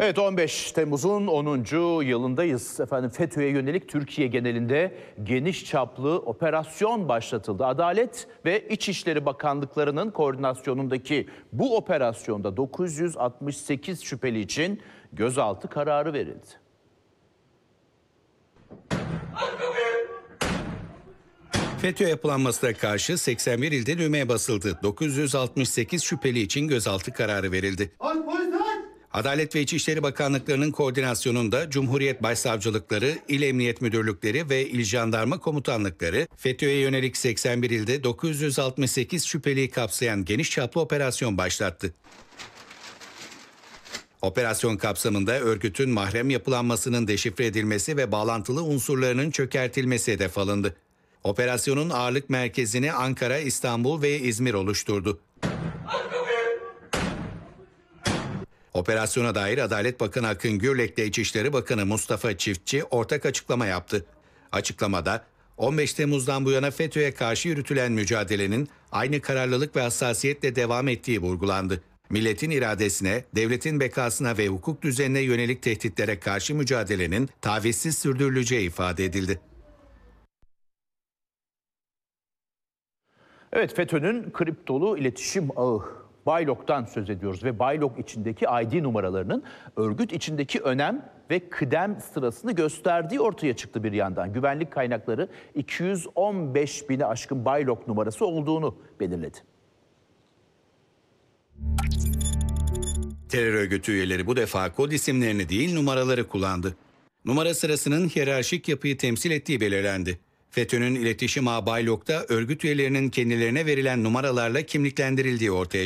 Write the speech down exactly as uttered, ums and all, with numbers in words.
Evet, on beş Temmuz'un onuncu yılındayız. Efendim, FETÖ'ye yönelik Türkiye genelinde geniş çaplı operasyon başlatıldı. Adalet ve İçişleri Bakanlıklarının koordinasyonundaki bu operasyonda dokuz yüz altmış sekiz şüpheli için gözaltı kararı verildi. FETÖ yapılanmasına karşı seksen bir ilde düğmeye basıldı. dokuz yüz altmış sekiz şüpheli için gözaltı kararı verildi. Adalet ve İçişleri Bakanlıklarının koordinasyonunda Cumhuriyet Başsavcılıkları, İl Emniyet Müdürlükleri ve İl Jandarma Komutanlıkları FETÖ'ye yönelik seksen bir ilde dokuz yüz altmış sekiz şüpheliyi kapsayan geniş çaplı operasyon başlattı. Operasyon kapsamında örgütün mahrem yapılanmasının deşifre edilmesi ve bağlantılı unsurlarının çökertilmesi hedef alındı. Operasyonun ağırlık merkezini Ankara, İstanbul ve İzmir oluşturdu. Operasyona dair Adalet Bakanı Akın Gürlek'le İçişleri Bakanı Mustafa Çiftçi ortak açıklama yaptı. Açıklamada on beş Temmuz'dan bu yana FETÖ'ye karşı yürütülen mücadelenin aynı kararlılık ve hassasiyetle devam ettiği vurgulandı. Milletin iradesine, devletin bekasına ve hukuk düzenine yönelik tehditlere karşı mücadelenin tavizsiz sürdürüleceği ifade edildi. Evet, FETÖ'nün kriptolu iletişim ağı Baylok'tan söz ediyoruz ve Baylok içindeki I D numaralarının örgüt içindeki önem ve kıdem sırasını gösterdiği ortaya çıktı bir yandan. Güvenlik kaynakları iki yüz on beş bini aşkın Baylok numarası olduğunu belirledi. Terör örgütü üyeleri bu defa kod isimlerini değil numaraları kullandı. Numara sırasının hiyerarşik yapıyı temsil ettiği belirlendi. FETÖ'nün iletişim ağı Baylok'ta örgüt üyelerinin kendilerine verilen numaralarla kimliklendirildiği ortaya